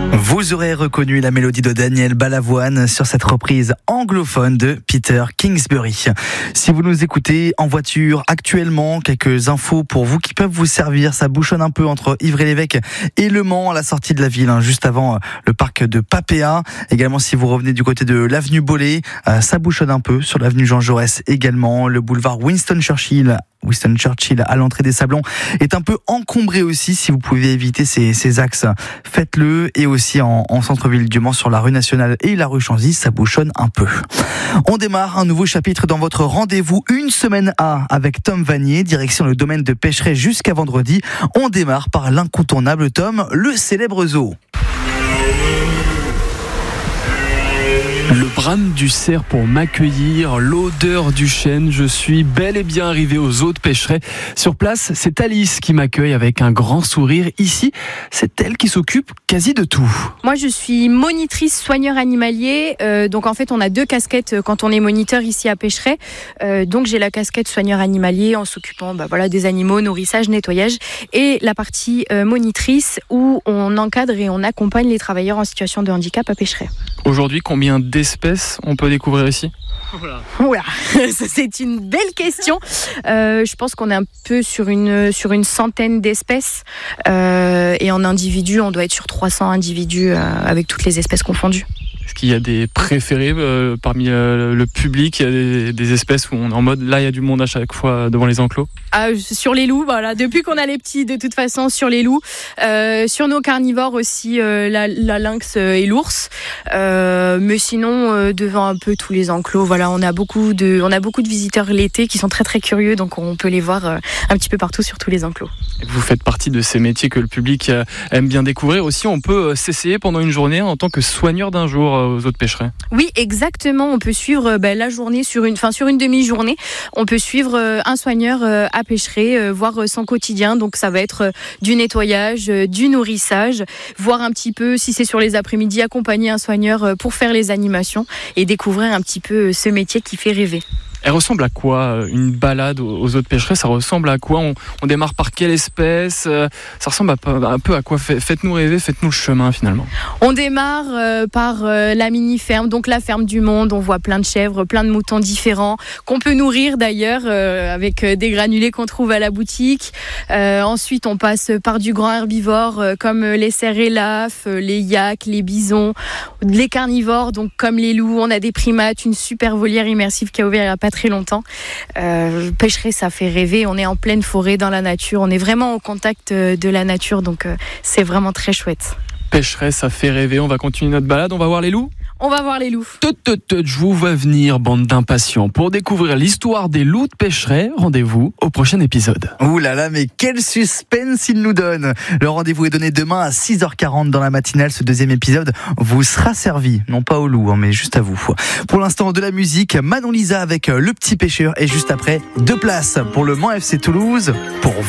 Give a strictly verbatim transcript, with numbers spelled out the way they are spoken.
Vous aurez reconnu la mélodie de Daniel Balavoine sur cette reprise anglophone de Peter Kingsbury. Si vous nous écoutez en voiture actuellement, quelques infos pour vous qui peuvent vous servir. Ça bouchonne un peu entre Ivry-l'Évêque et Le Mans à la sortie de la ville, hein, juste avant le parc de Papéa. Également, si vous revenez du côté de l'avenue Bollé, euh, ça bouchonne un peu sur l'avenue Jean Jaurès également. Le boulevard Winston Churchill Winston Churchill à l'entrée des Sablons est un peu encombré aussi. Si vous pouvez éviter ces, ces axes, faites-le. Et aussi en, en centre-ville du Mans sur la rue Nationale et la rue Chanzy, ça bouchonne un peu. On démarre un nouveau chapitre dans votre rendez-vous Une semaine A avec Tom Vanier, direction le domaine de Pêcheret jusqu'à vendredi. On démarre par l'incontournable Tom, le célèbre zoo. Le brame du cerf pour m'accueillir, l'odeur du chêne, je suis bel et bien arrivé au zoo de Pêcheret. Sur place, c'est Alice qui m'accueille avec un grand sourire. Ici, c'est elle qui s'occupe quasi de tout. Moi, je suis monitrice soigneur animalier. Euh, donc, en fait, on a deux casquettes quand on est moniteur ici à Pêcheret. Euh, donc, j'ai la casquette soigneur animalier en s'occupant bah, voilà, des animaux, nourrissage, nettoyage. Et la partie euh, monitrice où on encadre et on accompagne les travailleurs en situation de handicap à Pêcheret. Aujourd'hui, combien d'espèces on peut découvrir ici ? Oula, Oula. C'est une belle question. Euh, je pense qu'on est un peu sur une, sur une centaine d'espèces. Euh, et en individus, on doit être sur trois cents individus euh, avec toutes les espèces confondues. Est-ce qu'il y a des préférés euh, parmi euh, le public ? Il y a des, des espèces où on est en mode, là il y a du monde à chaque fois devant les enclos ? Ah, sur les loups, voilà. Depuis qu'on a les petits, de toute façon, sur les loups. Euh, sur nos carnivores aussi, euh, la, la lynx et l'ours. Euh, mais sinon, euh, devant un peu tous les enclos, voilà, on a beaucoup de, on a beaucoup de visiteurs l'été qui sont très très curieux, donc on peut les voir euh, un petit peu partout sur tous les enclos. Vous faites partie de ces métiers que le public aime bien découvrir. Aussi, on peut s'essayer pendant une journée en tant que soigneur d'un jour aux zoo de Pêcheret. Oui, exactement. On peut suivre ben, la journée sur une, enfin sur une demi-journée. On peut suivre euh, un soigneur euh, à Pêcheret, euh, voir euh, son quotidien. Donc ça va être euh, du nettoyage, euh, du nourrissage, voir un petit peu si c'est sur les après-midi, accompagner un soigneur euh, pour faire les animations et découvrir un petit peu euh, ce métier qui fait rêver. Elle ressemble à quoi, une balade aux zoo de Pêcheret ? Ça ressemble à quoi ? on, on démarre par quelle espèce ? Ça ressemble à, un peu à quoi ? Faites-nous rêver, faites-nous le chemin finalement. On démarre euh, par euh, la mini-ferme, donc la ferme du monde. On voit plein de chèvres, plein de moutons différents, qu'on peut nourrir d'ailleurs euh, avec des granulés qu'on trouve à la boutique. Euh, ensuite, on passe par du grand herbivore euh, comme les cerfs et l'af, les yaks, les bisons, les carnivores, donc comme les loups. On a des primates, une super volière immersive qui a ouvert il n'y a pas très longtemps. Euh, Pêcheret, ça fait rêver. On est en pleine forêt, dans la nature. On est vraiment au contact de la nature, donc euh, c'est vraiment très chouette. Pêcheret, ça fait rêver. On va continuer notre balade. On va voir les loups ? On va voir les loups. Tut, tut, tut, je vous vois venir, bande d'impatients. Pour découvrir l'histoire des loups de Pêcheret, rendez-vous au prochain épisode. Ouh là là, mais quel suspense il nous donne. Le rendez-vous est donné demain à six heures quarante dans la matinale. Ce deuxième épisode vous sera servi. Non pas aux loups, hein, mais juste à vous. Pour l'instant, de la musique. Manon Lisa avec Le Petit Pêcheur. Et juste après, deux places pour le Mans F C Toulouse. Pour